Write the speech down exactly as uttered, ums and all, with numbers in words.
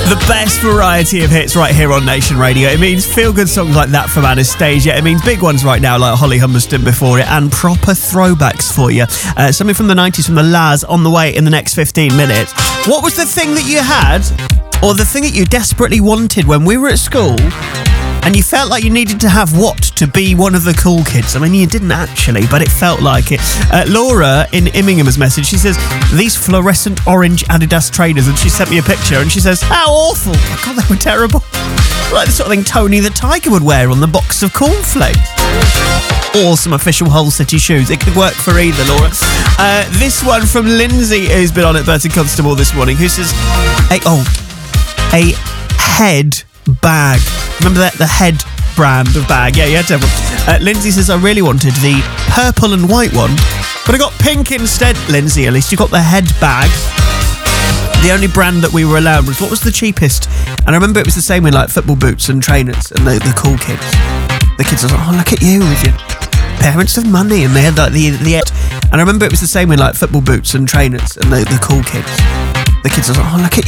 The best variety of hits right here on Nation Radio. It means feel-good songs like that from Anastasia. It means big ones right now like Holly Humberston before it, and proper throwbacks for you. Uh, something from the nineties from the Laz on the way in the next fifteen minutes. What was the thing that you had, or the thing that you desperately wanted when we were at school, and you felt like you needed to have what to be one of the cool kids? I mean, you didn't actually, but it felt like it. Uh, Laura in Immingham has messaged. She says, these fluorescent orange Adidas trainers, and she sent me a picture, and she says, how awful. Oh, God, they were terrible. Like the sort of thing Tony the Tiger would wear on the box of cornflakes. Or some official Hull City shoes. It could work for either, Laura. Uh, this one from Lindsay, who's been on at Burton Constable this morning, who says, a, oh, a head bag. Remember that? The Head brand of bag. Yeah, you had to have one. Uh, Lindsay says, I really wanted the purple and white one, but I got pink instead. Lindsay, at least you got the Head bag. The only brand that we were allowed was, what was the cheapest? And I remember it was the same with like football boots and trainers and the, the cool kids. The kids were like, oh, look at you with your parents of money. And they had like the, the and I remember it was the same with like football boots and trainers and the, the cool kids. The kids were like, oh, look at